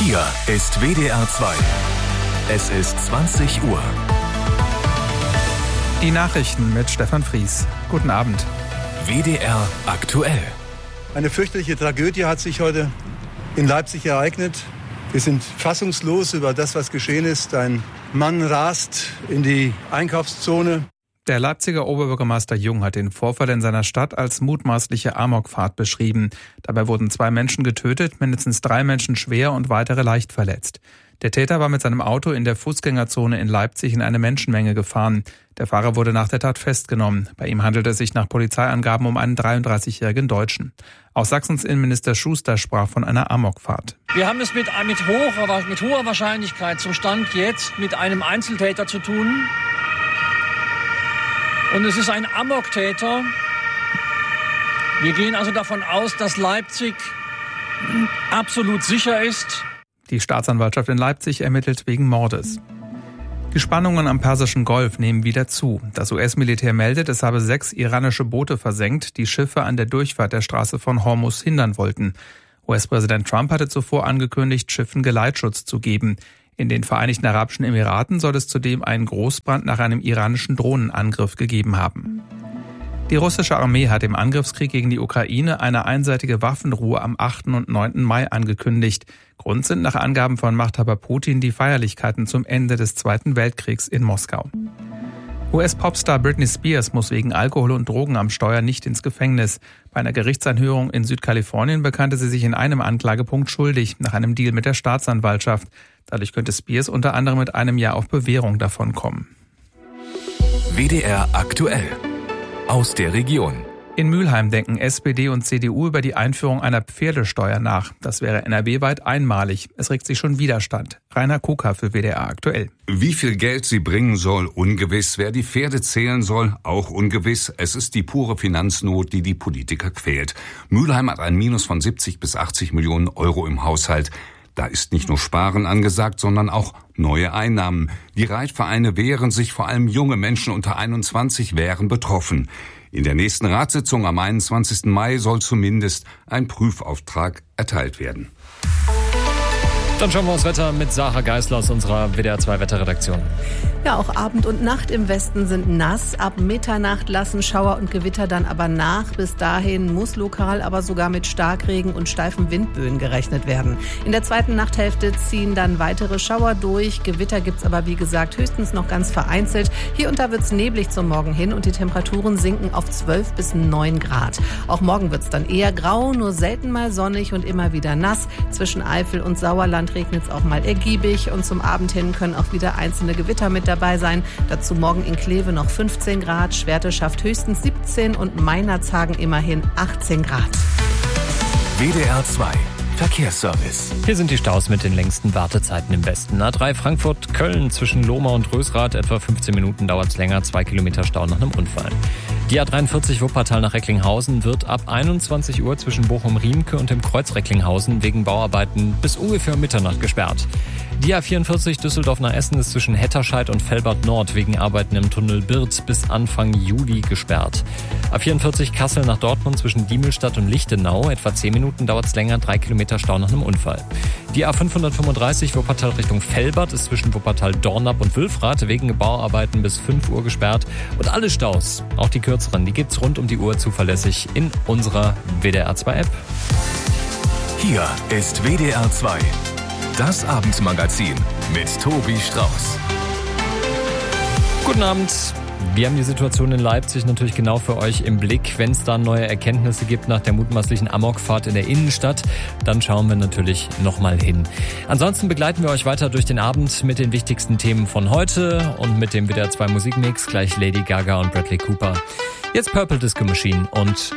Hier ist WDR 2. Es ist 20 Uhr. Die Nachrichten mit Stefan Fries. Guten Abend. WDR aktuell. Eine fürchterliche Tragödie hat sich heute in Leipzig ereignet. Wir sind fassungslos über das, was geschehen ist. Ein Mann rast in die Einkaufszone. Der Leipziger Oberbürgermeister Jung hat den Vorfall in seiner Stadt als mutmaßliche Amokfahrt beschrieben. Dabei wurden 2 Menschen getötet, mindestens 3 Menschen schwer und weitere leicht verletzt. Der Täter war mit seinem Auto in der Fußgängerzone in Leipzig in eine Menschenmenge gefahren. Der Fahrer wurde nach der Tat festgenommen. Bei ihm handelt es sich nach Polizeiangaben um einen 33-jährigen Deutschen. Auch Sachsens Innenminister Schuster sprach von einer Amokfahrt. Wir haben es mit hoher Wahrscheinlichkeit zum Stand jetzt mit einem Einzeltäter zu tun. Und es ist ein Amoktäter. Wir gehen also davon aus, dass Leipzig absolut sicher ist. Die Staatsanwaltschaft in Leipzig ermittelt wegen Mordes. Die Spannungen am Persischen Golf nehmen wieder zu. Das US-Militär meldet, es habe 6 iranische Boote versenkt, die Schiffe an der Durchfahrt der Straße von Hormuz hindern wollten. US-Präsident Trump hatte zuvor angekündigt, Schiffen Geleitschutz zu geben. In den Vereinigten Arabischen Emiraten soll es zudem einen Großbrand nach einem iranischen Drohnenangriff gegeben haben. Die russische Armee hat im Angriffskrieg gegen die Ukraine eine einseitige Waffenruhe am 8. und 9. Mai angekündigt. Grund sind nach Angaben von Machthaber Putin die Feierlichkeiten zum Ende des Zweiten Weltkriegs in Moskau. US-Popstar Britney Spears muss wegen Alkohol und Drogen am Steuer nicht ins Gefängnis. Bei einer Gerichtsanhörung in Südkalifornien bekannte sie sich in einem Anklagepunkt schuldig, nach einem Deal mit der Staatsanwaltschaft. Dadurch könnte Spears unter anderem mit einem Jahr auf Bewährung davonkommen. WDR aktuell. Aus der Region. In Mülheim denken SPD und CDU über die Einführung einer Pferdesteuer nach. Das wäre NRW-weit einmalig. Es regt sich schon Widerstand. Rainer Kuka für WDR aktuell. Wie viel Geld sie bringen soll, ungewiss. Wer die Pferde zählen soll, auch ungewiss. Es ist die pure Finanznot, die die Politiker quält. Mülheim hat ein Minus von 70 bis 80 Millionen Euro im Haushalt. Da ist nicht nur Sparen angesagt, sondern auch neue Einnahmen. Die Reitvereine wehren sich, vor allem junge Menschen unter 21 wären betroffen. In der nächsten Ratssitzung am 21. Mai soll zumindest ein Prüfauftrag erteilt werden. Dann schauen wir aufs Wetter mit Sarah Geisler aus unserer WDR 2 Wetterredaktion. Ja, auch Abend und Nacht im Westen sind nass. Ab Mitternacht lassen Schauer und Gewitter dann aber nach. Bis dahin muss lokal aber sogar mit Starkregen und steifen Windböen gerechnet werden. In der zweiten Nachthälfte ziehen dann weitere Schauer durch. Gewitter gibt's aber wie gesagt höchstens noch ganz vereinzelt. Hier und da wird's neblig zum Morgen hin und die Temperaturen sinken auf 12 bis 9 Grad. Auch morgen wird's dann eher grau, nur selten mal sonnig und immer wieder nass. Zwischen Eifel und Sauerland regnet es auch mal ergiebig und zum Abend hin können auch wieder einzelne Gewitter mit dabei sein. Dazu morgen in Kleve noch 15 Grad, Schwerte schafft höchstens 17 und Meinerzhagen immerhin 18 Grad. WDR 2 Verkehrsservice. Hier sind die Staus mit den längsten Wartezeiten im Westen. A3 Frankfurt-Köln zwischen Lohmar und Rösrath, etwa 15 Minuten dauert es länger, 2 Kilometer Stau nach einem Unfall. Die A43 Wuppertal nach Recklinghausen wird ab 21 Uhr zwischen Bochum-Riemke und dem Kreuz Recklinghausen wegen Bauarbeiten bis ungefähr Mitternacht gesperrt. Die A44 Düsseldorf nach Essen ist zwischen Hetterscheid und Velbert Nord wegen Arbeiten im Tunnel Birz bis Anfang Juli gesperrt. A44 Kassel nach Dortmund zwischen Diemelstadt und Lichtenau, etwa 10 Minuten dauert es länger, 3 Kilometer Stau nach einem Unfall. Die A535 Wuppertal Richtung Velbert ist zwischen Wuppertal-Dornap und Wülfrath wegen Bauarbeiten bis 5 Uhr gesperrt. Und alle Staus, auch die kürzeren, die gibt's rund um die Uhr zuverlässig in unserer WDR 2 App. Hier ist WDR 2. Das Abendmagazin mit Tobi Strauß. Guten Abend. Wir haben die Situation in Leipzig natürlich genau für euch im Blick. Wenn es da neue Erkenntnisse gibt nach der mutmaßlichen Amokfahrt in der Innenstadt, dann schauen wir natürlich nochmal hin. Ansonsten begleiten wir euch weiter durch den Abend mit den wichtigsten Themen von heute und mit dem WDR 2 Musikmix, gleich Lady Gaga und Bradley Cooper. Jetzt Purple Disco Machine und